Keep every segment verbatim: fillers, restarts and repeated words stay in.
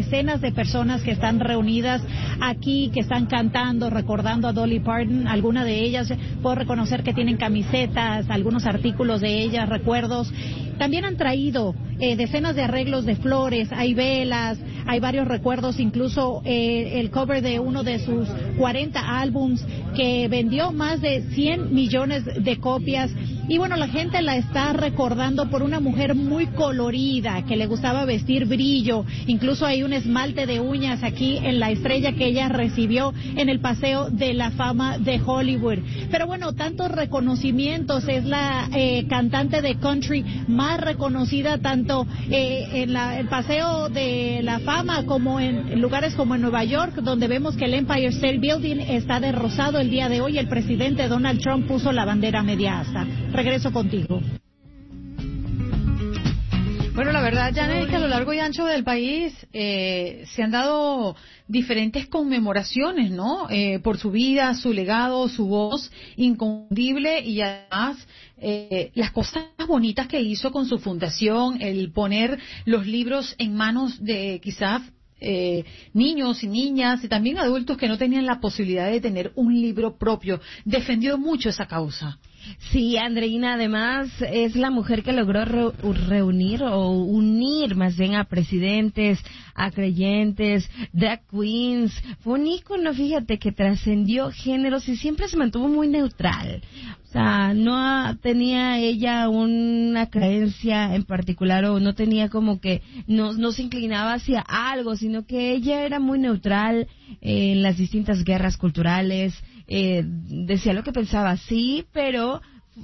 decenas de personas que están reunidas aquí, que están cantando, recordando a Dolly Parton. Algunas de ellas puedo reconocer que tienen camisetas, algunos artículos de ellas, recuerdos. También han traído eh, decenas de arreglos de flores, hay velas, hay varios recuerdos, incluso eh, el cover de uno de sus cuarenta álbums que vendió más de cien millones de copias. Y bueno, la gente la está recordando por una mujer muy colorida, que le gustaba vestir brillo. Incluso hay un esmalte de uñas aquí en la estrella que ella recibió en el Paseo de la Fama de Hollywood. Pero bueno, tantos reconocimientos, es la eh, cantante de country más reconocida tanto eh, en la, el Paseo de la Fama como en, en lugares como en Nueva York, donde vemos que el Empire State Building está de rosado el día de hoy. El presidente Donald Trump puso la bandera media asta. Regreso contigo. Bueno, la verdad, Janet, es que a lo largo y ancho del país eh, se han dado diferentes conmemoraciones, ¿no? Eh, por su vida, su legado, su voz inconfundible y además eh, las cosas bonitas que hizo con su fundación, el poner los libros en manos de quizás Eh, niños y niñas y también adultos que no tenían la posibilidad de tener un libro propio. Defendió mucho esa causa. Sí, Andreina, además es la mujer que logró re reunir o unir más bien a presidentes, a creyentes, drag queens. Fue un ícono, fíjate, que trascendió géneros y siempre se mantuvo muy neutral. O sea, no tenía ella una creencia en particular o no tenía como que, no, no se inclinaba hacia algo, sino que ella era muy neutral eh, en las distintas guerras culturales. Eh, decía lo que pensaba, sí, pero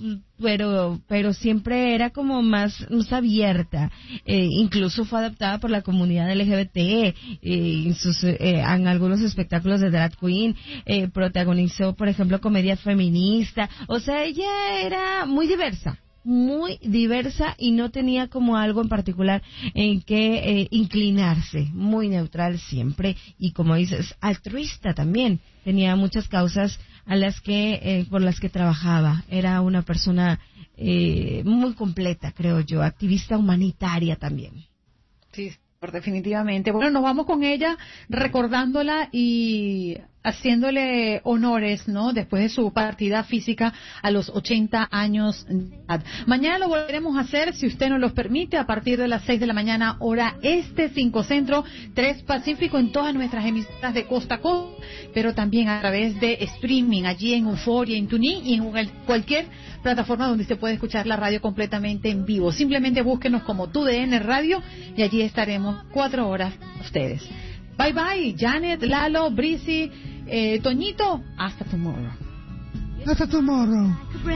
pero pero siempre era como más, más abierta. Eh, incluso fue adaptada por la comunidad L G B T eh, en, sus, eh, en algunos espectáculos de drag queen. Eh, protagonizó, por ejemplo, comedia feminista. O sea, ella era muy diversa. muy diversa y no tenía como algo en particular en que eh, inclinarse, muy neutral siempre y, como dices, altruista también. Tenía muchas causas a las que eh, por las que trabajaba. Era una persona eh, muy completa, creo yo, activista humanitaria también. Sí, definitivamente. Bueno, nos vamos con ella recordándola y haciéndole honores, ¿no? Después de su partida física a los ochenta años de edad. Mañana lo volveremos a hacer, si usted nos lo permite, a partir de las seis de la mañana, hora este, cinco centro, tres pacífico, en todas nuestras emisoras de costa a costa, pero también a través de streaming, allí en Euforia, en TuneIn y en cualquier plataforma donde usted puede escuchar la radio completamente en vivo. Simplemente búsquenos como Tu D N Radio y allí estaremos cuatro horas con ustedes. Bye bye, Janet, Lalo, Brisi, eh, Toñito, hasta tomorrow. Hasta tomorrow.